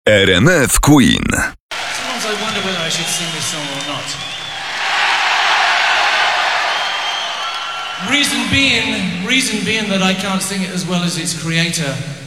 RMF Queen. Sometimes I wonder whether I should sing this song or not. Reason being that I can't sing it as well as its creator.